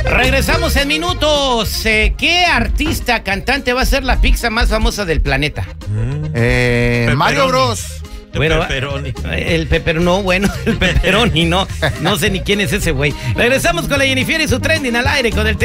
Regresamos en minutos. ¿Qué artista cantante va a ser la pizza más famosa del planeta? Mario Bros. Bueno, el pepperoni, no, bueno, el pepperoni, no sé ni quién es ese güey. Regresamos con la Jennifer y su trending al aire con el